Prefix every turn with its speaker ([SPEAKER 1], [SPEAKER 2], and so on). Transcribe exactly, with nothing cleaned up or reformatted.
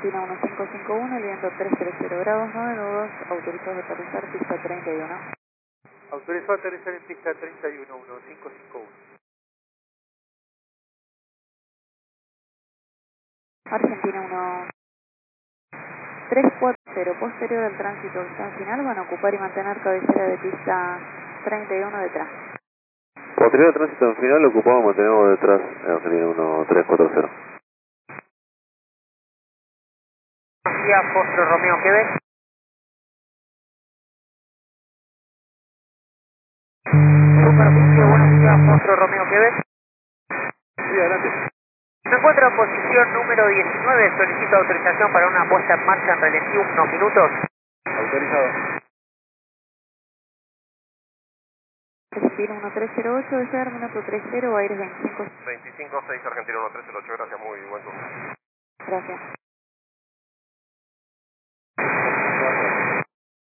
[SPEAKER 1] Argentina uno cinco cinco uno, el viento trescientos treinta grados, nueve nudos, autorizados a aterrizar pista treinta y uno.
[SPEAKER 2] Autorizado a aterrizar en pista treinta y uno, uno cinco cinco uno.
[SPEAKER 1] Argentina uno tres cuatro cero, posterior al tránsito al final, van a ocupar y mantener cabecera de pista treinta y uno detrás.
[SPEAKER 3] Posterior al tránsito en final, ocupamos, mantenemos detrás en Argentina uno tres cuatro cero.
[SPEAKER 2] Buenos días, Foxtrot Romeo, Quebec. Superficie, buenos días, Foxtrot Romeo, Quebec.
[SPEAKER 3] Sí, adelante.
[SPEAKER 2] Me encuentro en posición número diecinueve, solicito autorización para una puesta en marcha en relativo unos minutos.
[SPEAKER 3] Autorizado.
[SPEAKER 1] Argentina uno tres cero ocho, S R minuto treinta, Aires veinticinco.
[SPEAKER 3] veinticinco seis Argentina uno tres cero ocho, gracias, muy buen turno.
[SPEAKER 1] Gracias.